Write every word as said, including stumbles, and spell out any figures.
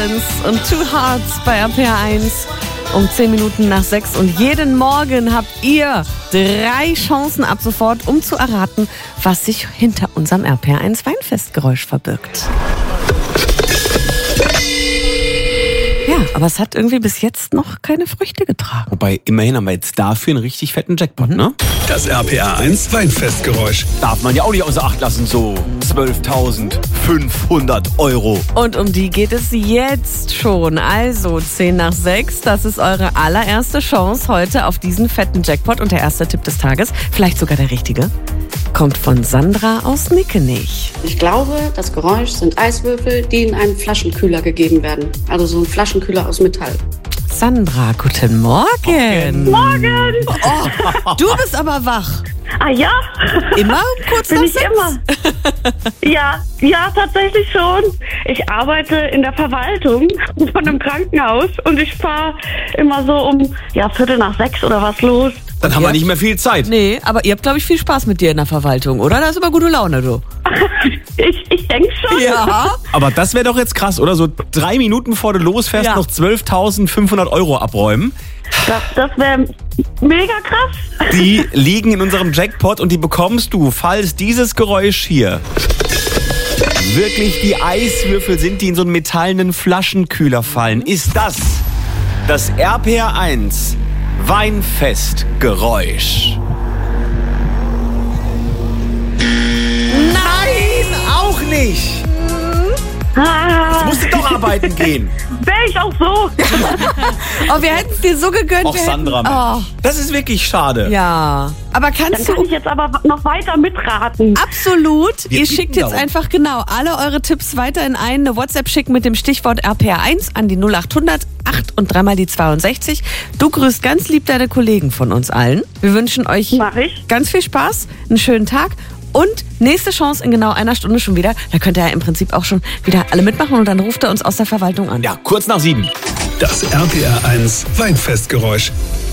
Violence und Two Hearts bei R P R eins um zehn Minuten nach sechs. Und jeden Morgen habt ihr drei Chancen ab sofort, um zu erraten, was sich hinter unserem R P R eins Weinfestgeräusch verbirgt. Ja, aber es hat irgendwie bis jetzt noch keine Früchte getragen. Wobei, immerhin haben wir jetzt dafür einen richtig fetten Jackpot, mhm. ne? Das R P R eins Weinfestgeräusch. Darf man ja auch nicht außer Acht lassen, so zwölftausendfünfhundert Euro. Und um die geht es jetzt schon. Also zehn nach sechs, das ist eure allererste Chance heute auf diesen fetten Jackpot. Und der erste Tipp des Tages, vielleicht sogar der richtige, kommt von Sandra aus Nickenich. Ich glaube, das Geräusch sind Eiswürfel, die in einen Flaschenkühler gegeben werden. Also so ein Flaschenkühler aus Metall. Sandra, guten Morgen. Morgen! Oh, du bist aber wach. Ah ja? Immer kurz Bin nach ich sechs? immer. Ja, ja, tatsächlich schon. Ich arbeite in der Verwaltung von einem Krankenhaus und ich fahre immer so um ja, Viertel nach sechs oder was los. Dann haben wir nicht mehr viel Zeit. Nee, aber ihr habt, glaube ich, viel Spaß mit dir in der Verwaltung, oder? Da ist immer gute Laune, du. Ich, ich denke schon. Ja. Aber das wäre doch jetzt krass, oder? So drei Minuten vor du losfährst, Ja. noch zwölftausendfünfhundert Euro abräumen. Das, das wäre mega krass. Die liegen in unserem Jackpot und die bekommst du, falls dieses Geräusch hier wirklich die Eiswürfel sind, die in so einen metallenen Flaschenkühler fallen. Ist das das R P R eins Weinfestgeräusch? Nein, auch nicht. Ah, Du musst doch arbeiten gehen. wäre ich auch so. Oh, wir hätten es dir so gegönnt. Och, wir Sandra, hätten, Mensch. Das ist wirklich schade. oh, ja. Aber Dann kannst kann du... ich jetzt aber noch weiter mitraten. Absolut. Wir Ihr bieten schickt jetzt darum. einfach genau alle eure Tipps weiter in eine WhatsApp schicken mit dem Stichwort R P R eins an die null acht hundert acht und dreimal die zweiundsechzig. Du grüßt ganz lieb deine Kollegen von uns allen. Wir wünschen euch Mach ich. ganz viel Spaß, einen schönen Tag und nächste Chance in genau einer Stunde schon wieder. Da könnt ihr ja im Prinzip auch schon wieder alle mitmachen und dann ruft er uns aus der Verwaltung an. Ja, kurz nach sieben. Das R P R eins Weinfestgeräusch.